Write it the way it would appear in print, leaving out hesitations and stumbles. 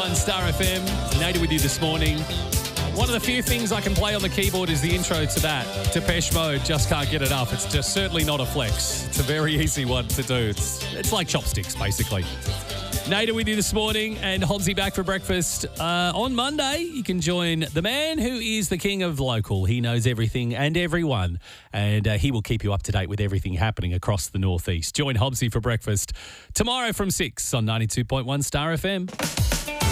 92.1 Star FM. Nader with you this morning. One of the few things I can play on the keyboard is the intro to that. Depeche Mode, Just Can't Get Enough. It's just certainly not a flex. It's a very easy one to do. It's like chopsticks, basically. Nader with you this morning and Hobbsy back for breakfast. On Monday, you can join the man who is the king of local. He knows everything and everyone, and he will keep you up to date with everything happening across the northeast. Join Hobbsy for breakfast tomorrow from 6 on 92.1 Star FM.